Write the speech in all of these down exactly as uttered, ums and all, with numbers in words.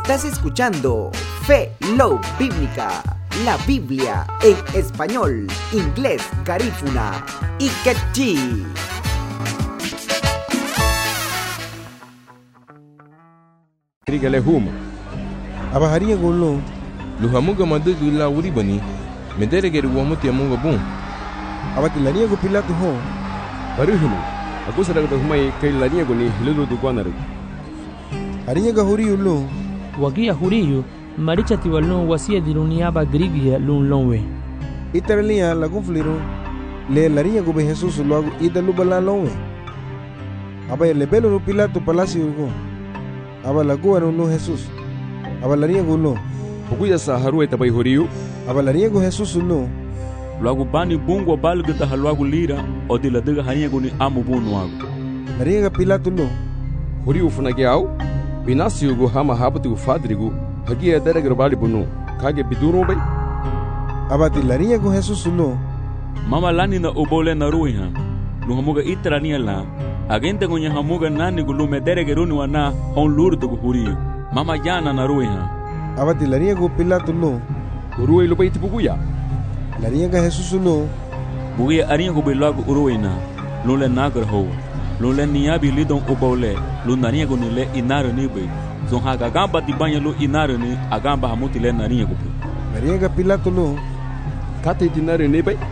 Estás escuchando Fe Love Bíblica, la Biblia en español, inglés, garífuna y quechí. Rigale huma. Abaharia golo. Luhamuga madugu la uribani. Medere geru wamuti amunga bun. Abatilania go Pilato ho. Baruhunu. Aku sadar da humai kai lania go ni lulu du kwanaru. Haria ga huri ulo. Wagia huriyu maricha tiwalon wasia diruniaba grigia lun lonwe. Itaralia lagun fliro. Le laria go be Jesus logo ida lubala lonwe. Aba le belo no Pilato palacio go. Aba lagu anu no Jesus. Aba laria go lo. Bukuya sa haru eta bai horiu. Aba laria go Jesus lo. Lagu bani bungo balga ta halwagu lira o de la dega hanya go ni amu bunu agu. Laria ga Pilato lo. Horiu funage au. Binasio go hama habatu fadrigo. Hagia dere grabali bunu. Kage biduro bai. Aba laria go Jesus lo. Mama lani na obole na ruiha. Luhamuga itrania la. Agente gonya hamuga nani go lume dere geruni wana hon lurdo go huriu. Mama yana na ruiha. Aba laria go Pilato lo. Urui lo bai tipukuya. Laria ga Jesus lo. Bugia aria go belago uruina. Lule nagar ho. Lule niabi lidon obole. Lunaria go nile inaro ni bai. Zon haga gamba tibanya lo inaro ni agamba hamuti le naria go. Laria ga Pilato lo. Kate dinaro ni bai.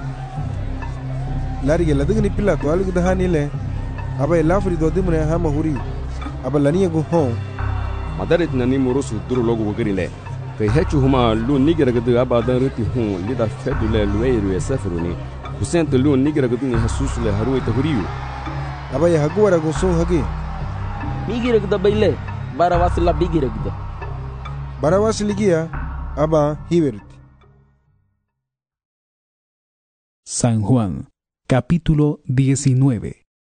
Laria la degni Pilato algo da hanile. Aba el afri do dimre hama huri. Aba laria go ho. Madaret nani morosu duro logo wagarile. Kai hechu huma lu nigira gadu aba dan riti hun lida fedule lueiru e sefruni. Husente lu nigira gadu ni Jesus le haru eta huriu. Aba ya hagwara go so hagi. Migira gada baile. Barawas la bigira gada. Barawas ligia aba hibert. San Juan, capítulo diecinueve.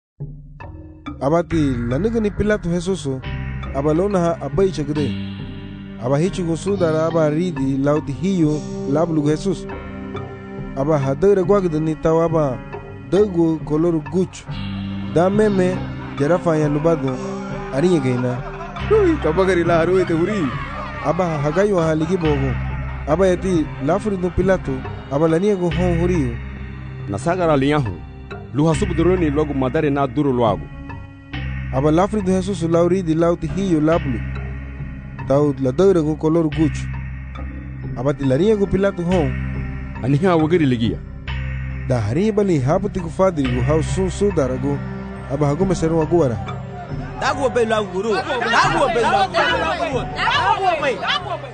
Abati la ni Pilato Jesus. Aba lona ha abai chagde. Aba hichu go sudara aba ridi lauti hiyo lablu Jesus. Aba hadere gwagde ni tawaba dego color gucho. Da meme jarafa ya lubado ariye gaina. Ui kabagari la haru ete huri. Aba hagayo haligi bogo. Aba yati lafri no Pilato. Aba lania go hon huriyo. Nasagara liyahu. Luha subduroni logo madare na duro loago. Aba lafri do Jesus lauri di lauti hiyo lablu. Tau la dore go color gucho. Aba tilaria go Pilato hon. Aniha wagari ligia. Da hariba li haputi go fadri go hau sun sudara go. Aba hago mesero agora. Dago be la guru. Dago be la guru. Dago be.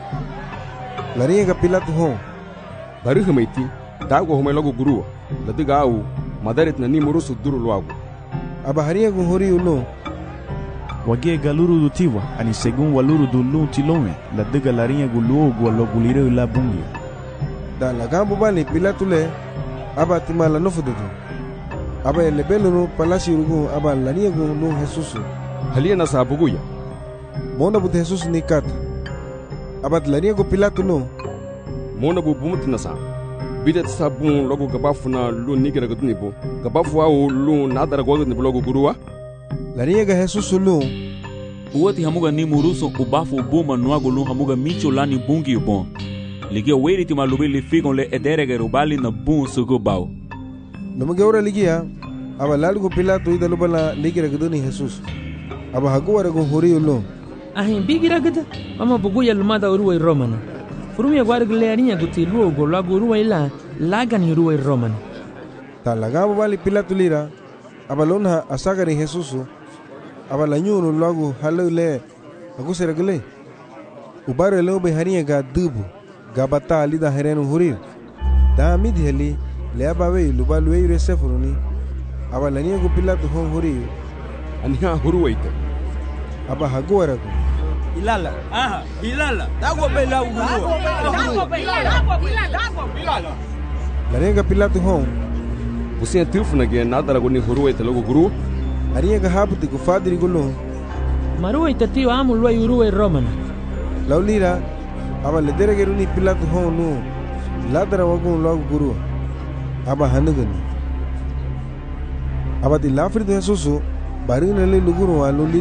Laria ga Pilato hon. Baru hamaiti. Dago home logo guru. Ladiga au madaret nani murusu duro loago. Aba haria go hori ulo. Wagie galuru do tiwa ani segun waluru do lu tilome la dega larinha gulu go lo gulire la bungi. Da la gambo bani Pilato le aba timala no fudu. Aba ele belo no palacio rugo aba larinha go no Jesus. Halia na sabuguya. Mona bu Jesus ni kat. Aba larinha go Pilato no. Mona bu bumuti na sa. Bidet sabun logo gabafuna lu nigira gudnibo. Gabafu au lu nadara gwadnibo logo gurua. Larinha ga Jesus lo. Uwati hamuga ni muruso ubafu buma nuago lu hamuga micho lani bungi ubon. Ligia weri ti malubi li figon le ederege rubali na bun sugo bao. Namuge ora ligia. Aba lalugo Pilato ida lubala ligira guduni Jesus. Aba haguara go hori lo. Ahin bigira gada. Mama buguya lumada uruwa romana. Furumia guarga le arinha guti luogo lago uruwa ila lagan uruwa romana. Ta lagabo bali Pilato lira. Aba lona asagari Jesus. Aba la nyuno lago halu le. Aku seragale. Ubaro le obe harinha ga dubu. Gabata ali da hereno huri. Da midi heli le abawe lubalu e resefuruni. Aba la niego Pilato hon huri. Aniha huruwaita. Aba hagora go. Ilala. Aha, ilala. Dago be la guru. Dago be dago be dago. La niega Pilato hon. Busia tilfuna ge nadara go ni huruwaita logo guru. Arinha ga haputi go fadri go lo. Maruwa itatio amu luwa uruwa romana. Laulira aba le dere geruni Pilato hon no. Ladara wagun logo guru. Aba hanugani. Aba di lafri de Jesus barina le luguru wa